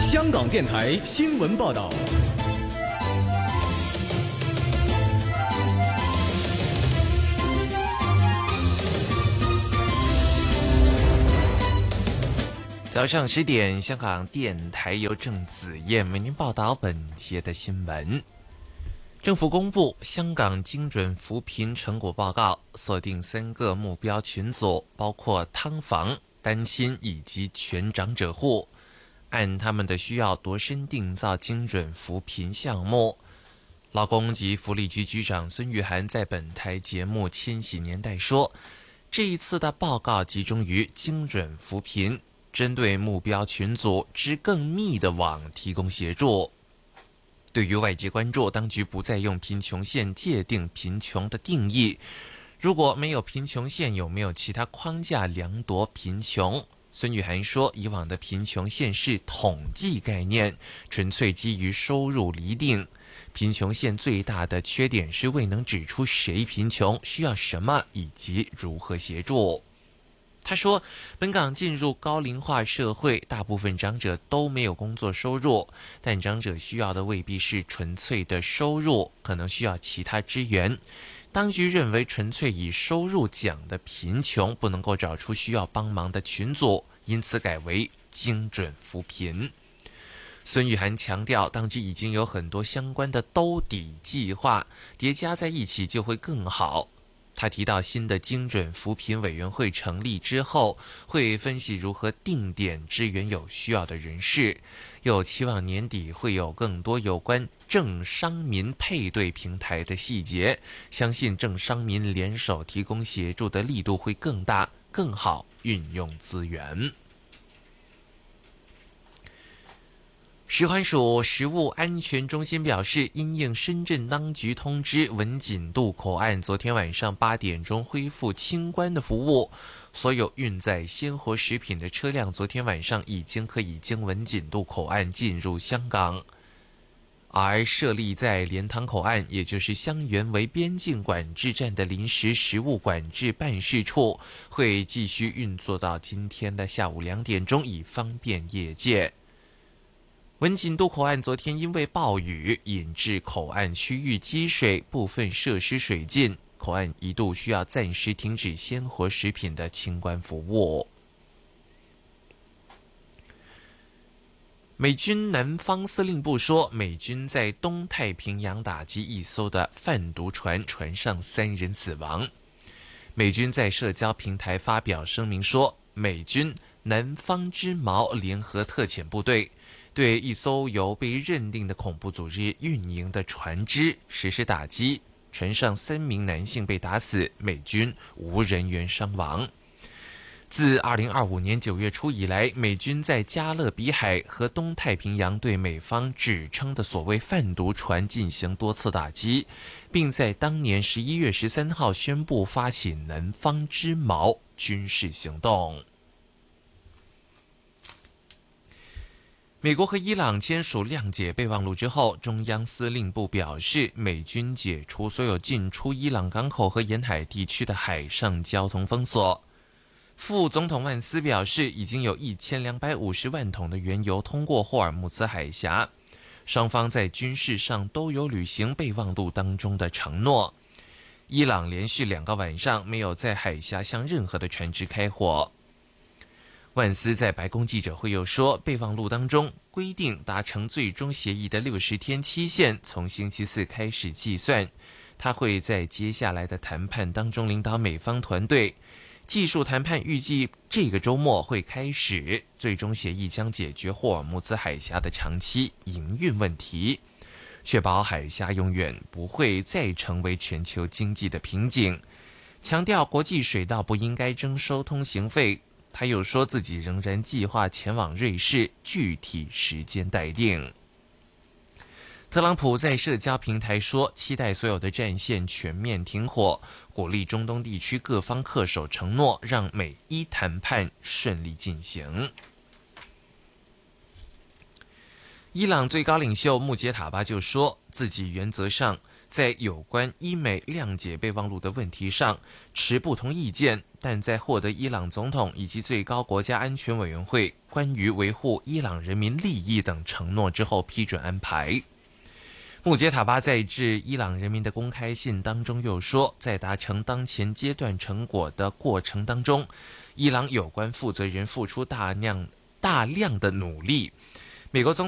香港电台新闻报道。 早上10点，香港电台由郑子燕为您报道本节的新闻。政府公布香港精准扶贫成果报告，锁定3个目标群组，包括劏房、单亲以及全长者户，按他们的需要度身订造精准扶贫项目。劳工及福利局局长孙玉菡在本台节目《千禧年代》说，这一次的报告集中于精准扶贫，针对目标群组织更密的网提供协助。对于外界关注当局不再用贫穷线界定贫穷的定义，如果没有贫穷线，有没有其他框架量度贫穷？孙玉菡说，以往的贫穷线是统计概念，纯粹基于收入厘定。贫穷线最大的缺点是未能指出谁贫穷、需要什么以及如何协助。他说，本港进入高龄化社会，大部分长者都没有工作收入，但长者需要的未必是纯粹的收入，可能需要其他支援。当局认为纯粹以收入讲的贫穷不能够找出需要帮忙的群组，因此改为精准扶贫。孙玉菡强调，当局已经有很多相关的兜底计划，叠加在一起就会更好。他提到，新的精准扶贫委员会成立之后，会分析如何定点支援有需要的人士，又期望年底会有更多有关政商民配对平台的细节，相信政商民联手提供协助的力度会更大，更好运用资源。食环署食物安全中心表示，因应深圳当局通知，文锦渡口岸昨天晚上8点钟恢复清关的服务，所有运载鲜活食品的车辆昨天晚上已经可以经文锦渡口岸进入香港。而设立在莲塘口岸，也就是香园围边境管制站的临时食物管制办事处，会继续运作到今天的下午2点钟，以方便业界。文锦渡口岸昨天因为暴雨引致口岸区域积水，部分设施水浸，口岸一度需要暂时停止鲜活食品的清关服务。美军南方司令部说，美军在东太平洋打击一艘的贩毒船，船上3人死亡。美军在社交平台发表声明说，美军南方之矛联合特遣部队对一艘由被认定的恐怖组织运营的船只实施打击，船上3名男性被打死，美军无人员伤亡。自2025年9月初以来，美军在加勒比海和东太平洋对美方指称的所谓贩毒船进行多次打击，并在当年11月13号宣布发起南方之矛军事行动。美国和伊朗签署谅解备忘录之后，中央司令部表示，美军解除所有进出伊朗港口和沿海地区的海上交通封锁。副总统万斯表示，已经有1250万桶的原油通过霍尔木兹海峡，双方在军事上都有履行备忘录当中的承诺。伊朗连续2个晚上没有在海峡向任何的船只开火。万斯在白宫记者会又说，备忘录当中规定达成最终协议的60天期限从星期4开始计算，他会在接下来的谈判当中领导美方团队。技术谈判预计这个周末会开始，最终协议将解决霍尔木兹海峡的长期营运问题，确保海峡永远不会再成为全球经济的瓶颈，强调国际水道不应该征收通行费。他又说自己仍然计划前往瑞士，具体时间待定。特朗普在社交平台说，期待所有的战线全面停火，鼓励中东地区各方恪守承诺，让美伊谈判顺利进行。 伊朗最高领袖穆杰塔巴就说，自己原则上在有关伊美谅解备忘录的问题上持不同意见，但在获得伊朗总统以及最高国家安全委员会关于维护伊朗人民利益等承诺之后批准安排。穆杰塔巴在致伊朗人民的公开信当中又说，在达成当前阶段成果的过程当中，伊朗有关负责人付出大量的努力。美国总